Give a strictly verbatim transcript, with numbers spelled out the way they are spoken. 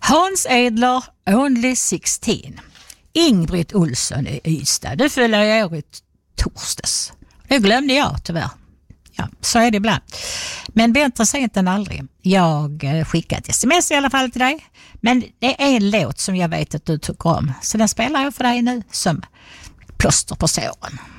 Hans Edler, Only sexton. Ingrid Olsson i Ystad. Du fyller i år i torsdags. Det glömde jag tyvärr. Ja, så är det ibland. Men bättre sent än aldrig. Jag skickade ett sms i alla fall till dig. Men det är en låt som jag vet att du tycker om. Så den spelar jag för dig nu som plåster på såren.